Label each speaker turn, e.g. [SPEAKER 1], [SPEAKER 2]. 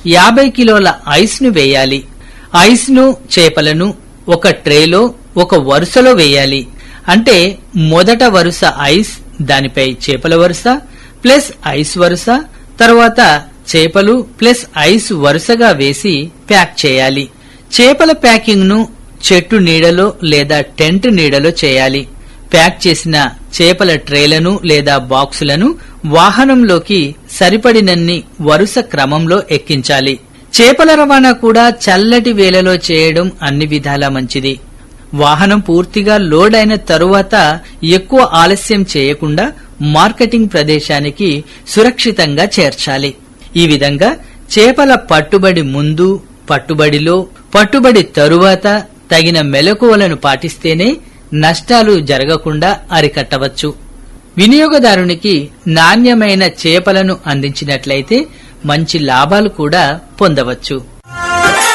[SPEAKER 1] 50 కిలోల ఐస్ ను వేయాలి. ఐస్ ను చేపలను ఒక ట్రేలో ఒక వరుసలో వేయాలి. అంటే మొదట వరుస ఐస్, దానిపై చేపల వరుస ప్లస్ ఐస్ వరుస, తరువాత చేపలు ప్లస్ ఐస్ వరుసగా వేసి ప్యాక్ చేయాలి. చేపల ప్యాకింగ్ ను చెట్టు నీడలో లేదా టెంట్ నీడలో చేయాలి. ప్యాక్ చేసిన చేపల ట్రేలను లేదా బాక్సులను వాహనంలోకి సరిపడినన్ని వరుస క్రమంలో ఎక్కించాలి. చేపల రవాణా కూడా చల్లటి వేళలో చేయడం అన్ని విధాలా మంచిది. వాహనం పూర్తిగా లోడ్ అయిన తరువాత ఎక్కువ ఆలస్యం చేయకుండా మార్కెటింగ్ ప్రదేశానికి సురక్షితంగా చేర్చాలి. ఈ విధంగా చేపల పట్టుబడి ముందు, పట్టుబడిలో, పట్టుబడి తరువాత తగిన మెలకువలను పాటిస్తేనే నష్టాలు జరగకుండా అరికట్టవచ్చు. వినియోగదారునికి నాణ్యమైన చేపలను అందించినట్లయితే మంచి లాభాలు కూడా పొందవచ్చు.